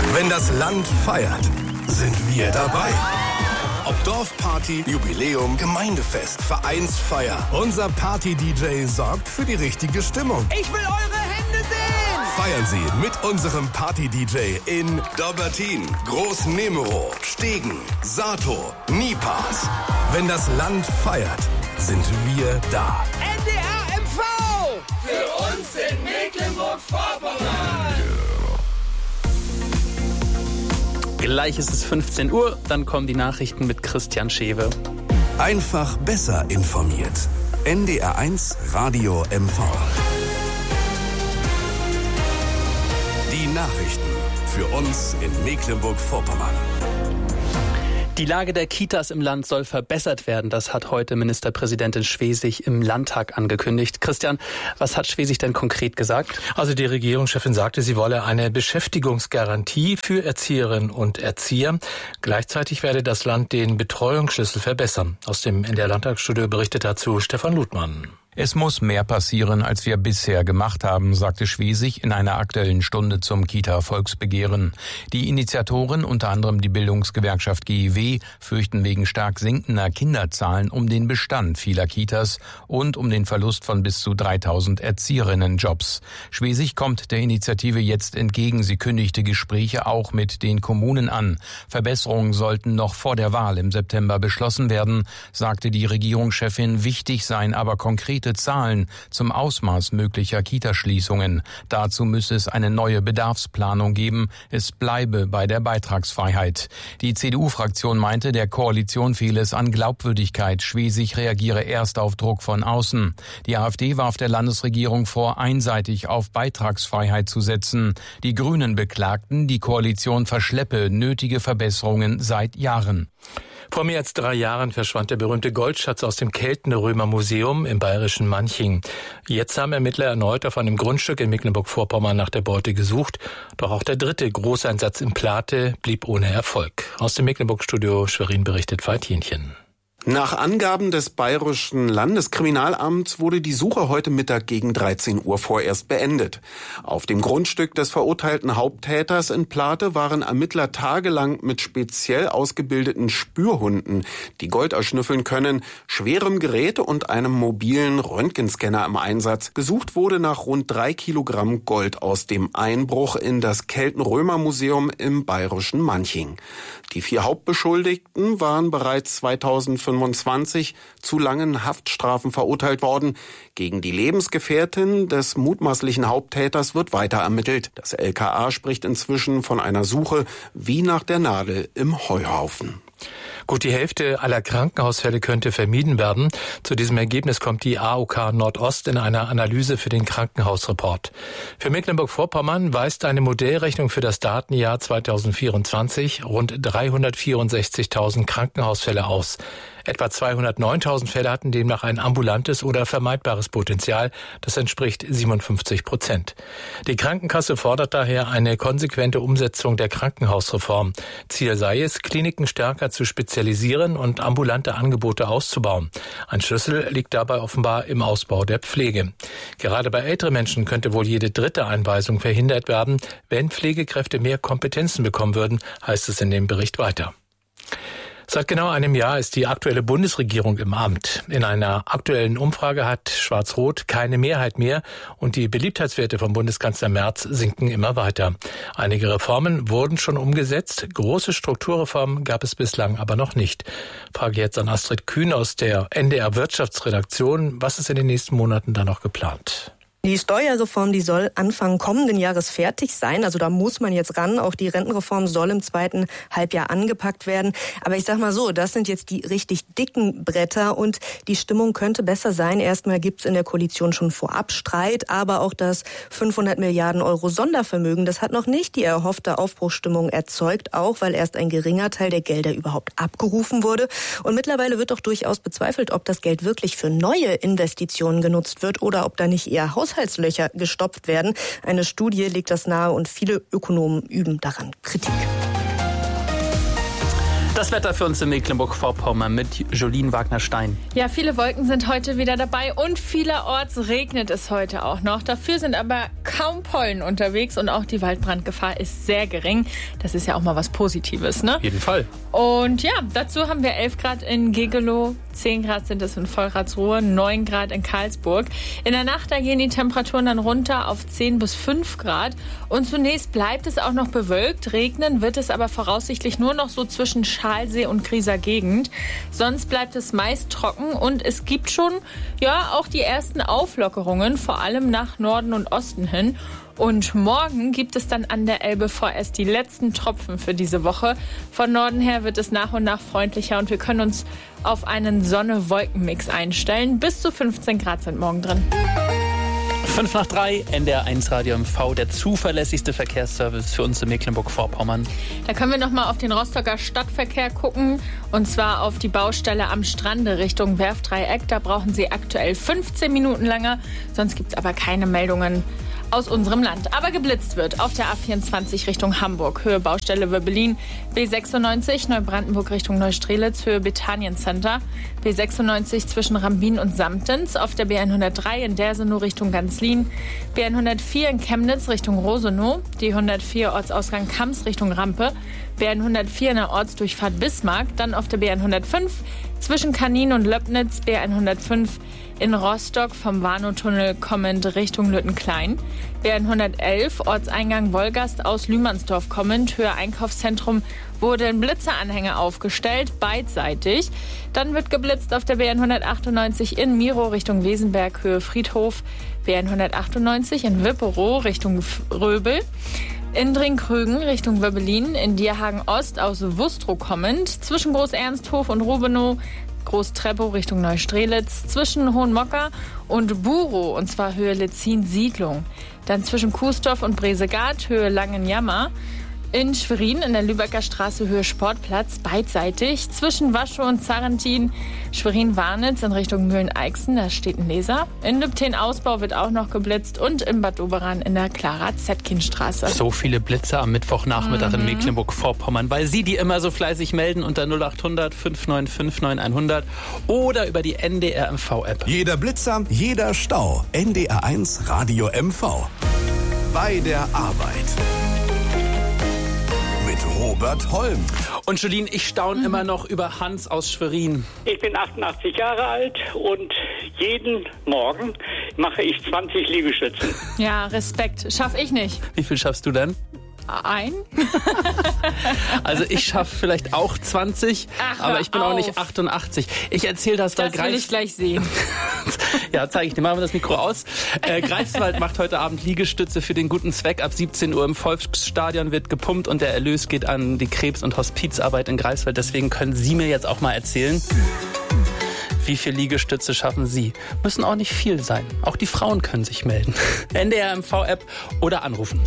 Wenn das Land feiert, sind wir dabei. Ob Dorfparty, Jubiläum, Gemeindefest, Vereinsfeier. Unser Party-DJ sorgt für die richtige Stimmung. Ich will eure Hände sehen! Feiern Sie mit unserem Party-DJ in Dobbertin, Groß-Nemero, Stegen, Sato, Nipas. Wenn das Land feiert, sind wir da. NDR MV! Für uns in Mecklenburg-Vorpommern! Gleich ist es 15 Uhr, dann kommen die Nachrichten mit Christian Schewe. Einfach besser informiert. NDR1 Radio MV. Die Nachrichten für uns in Mecklenburg-Vorpommern. Die Lage der Kitas im Land soll verbessert werden. Das hat heute Ministerpräsidentin Schwesig im Landtag angekündigt. Christian, was hat Schwesig denn konkret gesagt? Also die Regierungschefin sagte, sie wolle eine Beschäftigungsgarantie für Erzieherinnen und Erzieher. Gleichzeitig werde das Land den Betreuungsschlüssel verbessern. Aus dem NDR Landtagsstudio berichtet dazu Stefan Ludmann. Es muss mehr passieren, als wir bisher gemacht haben, sagte Schwesig in einer Aktuellen Stunde zum Kita-Volksbegehren. Die Initiatoren, unter anderem die Bildungsgewerkschaft GIW, fürchten wegen stark sinkender Kinderzahlen um den Bestand vieler Kitas und um den Verlust von bis zu 3000 Erzieherinnenjobs. Schwesig kommt der Initiative jetzt entgegen. Sie kündigte Gespräche auch mit den Kommunen an. Verbesserungen sollten noch vor der Wahl im September beschlossen werden, sagte die Regierungschefin. Wichtig seien aber konkrete Zahlen zum Ausmaß möglicher Kitaschließungen. Dazu müsse es eine neue Bedarfsplanung geben. Es bleibe bei der Beitragsfreiheit. Die CDU-Fraktion meinte, der Koalition fehle es an Glaubwürdigkeit. Schwesig reagiere erst auf Druck von außen. Die AfD warf der Landesregierung vor, einseitig auf Beitragsfreiheit zu setzen. Die Grünen beklagten, die Koalition verschleppe nötige Verbesserungen seit Jahren. Vor mehr als 3 Jahren verschwand der berühmte Goldschatz aus dem Keltenrömer-Museum im bayerischen Manching. Jetzt haben Ermittler erneut auf einem Grundstück in Mecklenburg-Vorpommern nach der Beute gesucht. Doch auch der dritte Großeinsatz in Plate blieb ohne Erfolg. Aus dem Mecklenburg-Studio Schwerin berichtet Veit Jenchen. Nach Angaben des Bayerischen Landeskriminalamts wurde die Suche heute Mittag gegen 13 Uhr vorerst beendet. Auf dem Grundstück des verurteilten Haupttäters in Plate waren Ermittler tagelang mit speziell ausgebildeten Spürhunden, die Gold erschnüffeln können, schwerem Gerät und einem mobilen Röntgenscanner im Einsatz. Gesucht wurde nach rund 3 Kilogramm Gold aus dem Einbruch in das Keltenrömer-Museum im bayerischen Manching. Die 4 Hauptbeschuldigten waren bereits 2025 zu langen Haftstrafen verurteilt worden. Gegen die Lebensgefährtin des mutmaßlichen Haupttäters wird weiter ermittelt. Das LKA spricht inzwischen von einer Suche wie nach der Nadel im Heuhaufen. Gut, die Hälfte aller Krankenhausfälle könnte vermieden werden. Zu diesem Ergebnis kommt die AOK Nordost in einer Analyse für den Krankenhausreport. Für Mecklenburg-Vorpommern weist eine Modellrechnung für das Datenjahr 2024 rund 364.000 Krankenhausfälle aus. Etwa 209.000 Fälle hatten demnach ein ambulantes oder vermeidbares Potenzial. Das entspricht 57%. Die Krankenkasse fordert daher eine konsequente Umsetzung der Krankenhausreform. Ziel sei es, Kliniken stärker zu spezialisieren und ambulante Angebote auszubauen. Ein Schlüssel liegt dabei offenbar im Ausbau der Pflege. Gerade bei älteren Menschen könnte wohl jede dritte Einweisung verhindert werden, wenn Pflegekräfte mehr Kompetenzen bekommen würden, heißt es in dem Bericht weiter. Seit genau einem Jahr ist die aktuelle Bundesregierung im Amt. In einer aktuellen Umfrage hat Schwarz-Rot keine Mehrheit mehr und die Beliebtheitswerte von Bundeskanzler Merz sinken immer weiter. Einige Reformen wurden schon umgesetzt, große Strukturreformen gab es bislang aber noch nicht. Frage jetzt an Astrid Kühn aus der NDR Wirtschaftsredaktion. Was ist in den nächsten Monaten da noch geplant? Die Steuerreform, die soll Anfang kommenden Jahres fertig sein. Also da muss man jetzt ran. Auch die Rentenreform soll im 2. Halbjahr angepackt werden. Aber ich sag mal so, das sind jetzt die richtig dicken Bretter und die Stimmung könnte besser sein. Erstmal gibt's in der Koalition schon vorab Streit, aber auch das 500 Milliarden Euro Sondervermögen, das hat noch nicht die erhoffte Aufbruchsstimmung erzeugt, auch weil erst ein geringer Teil der Gelder überhaupt abgerufen wurde. Und mittlerweile wird doch durchaus bezweifelt, ob das Geld wirklich für neue Investitionen genutzt wird oder ob da nicht eher Haushaltslöcher gestopft werden. Eine Studie legt das nahe und viele Ökonomen üben daran Kritik. Das Wetter für uns in Mecklenburg-Vorpommern mit Jolien Wagner-Stein. Ja, viele Wolken sind heute wieder dabei und vielerorts regnet es heute auch noch. Dafür sind aber kaum Pollen unterwegs und auch die Waldbrandgefahr ist sehr gering. Das ist ja auch mal was Positives, ne? Auf jeden Fall. Und ja, dazu haben wir 11 Grad in Gegelow, 10 Grad sind es in Vollratsruhe, 9 Grad in Karlsburg. In der Nacht, da gehen die Temperaturen dann runter auf 10 bis 5 Grad. Und zunächst bleibt es auch noch bewölkt. Regnen wird es aber voraussichtlich nur noch so zwischen Schalsee und Grieser Gegend. Sonst bleibt es meist trocken und es gibt schon, ja, auch die ersten Auflockerungen, vor allem nach Norden und Osten hin. Und morgen gibt es dann an der Elbe vorerst die letzten Tropfen für diese Woche. Von Norden her wird es nach und nach freundlicher und wir können uns auf einen Sonne-Wolken-Mix einstellen. Bis zu 15 Grad sind morgen drin. 5 nach 3, NDR1 Radio MV, der zuverlässigste Verkehrsservice für uns in Mecklenburg-Vorpommern. Da können wir noch mal auf den Rostocker Stadtverkehr gucken. Und zwar auf die Baustelle am Strande Richtung Werftdreieck. Da brauchen Sie aktuell 15 Minuten länger. Sonst gibt es aber keine Meldungen aus unserem Land. Aber geblitzt wird auf der A24 Richtung Hamburg, Höhe Baustelle Wöbbelin, B96 Neubrandenburg Richtung Neustrelitz, Höhe Bethanien-Center, B96 zwischen Rambin und Samtens, auf der B103 in Dersenow Richtung Ganzlin, B104 in Chemnitz Richtung Rosenow, die 104 Ortsausgang Kams Richtung Rampe, B104 in der Ortsdurchfahrt Bismarck, dann auf der B105 zwischen Kanin und Löbnitz, B105 in Rostock vom Warnow-Tunnel kommend Richtung Lüttenklein. B111 Ortseingang Wolgast aus Lühmannsdorf kommend, Höhe Einkaufszentrum, wurde ein Blitzeranhänger aufgestellt, beidseitig. Dann wird geblitzt auf der B198 in Miro Richtung Wesenberg, Höhe Friedhof. B198 in Wipperow Richtung Röbel. In Dringkrügen Richtung Wöbbelin, in Dierhagen Ost aus Wustrow kommend, zwischen Groß-Ernsthof und Rubenow, Groß-Treppow Richtung Neustrelitz, zwischen Hohenmocker und Burow, und zwar Höhe Letzin-Siedlung. Dann zwischen Kuesdorf und Bresegard, Höhe Langenjammer. In Schwerin in der Lübecker Straße Höhe Sportplatz, beidseitig. Zwischen Waschow und Zarrentin, Schwerin-Warnitz in Richtung Mühlen-Eichsen, da steht ein Leser. In Lübten-Ausbau wird auch noch geblitzt und in Bad Doberan in der Clara-Zetkin-Straße. So viele Blitze am Mittwochnachmittag in Mecklenburg-Vorpommern, weil Sie die immer so fleißig melden unter 0800 595 9100 oder über die NDR MV-App. Jeder Blitzer, jeder Stau. NDR1 Radio MV. Bei der Arbeit. Robert Holm. Und Jolien, ich staune immer noch über Hans aus Schwerin. Ich bin 88 Jahre alt und jeden Morgen mache ich 20 Liegestützen. Ja, Respekt. Schaff ich nicht. Wie viel schaffst du denn? Ein? Also ich schaffe vielleicht auch 20, aber ich bin auch nicht 88. Ich erzähle das, weil Das will ich gleich sehen. Ja, zeige ich dir. Machen wir das Mikro aus. Greifswald macht heute Abend Liegestütze für den guten Zweck. Ab 17 Uhr im Volksstadion wird gepumpt und der Erlös geht an die Krebs- und Hospizarbeit in Greifswald. Deswegen können Sie mir jetzt auch mal erzählen, wie viele Liegestütze schaffen Sie? Müssen auch nicht viel sein. Auch die Frauen können sich melden. NDR MV-App oder anrufen.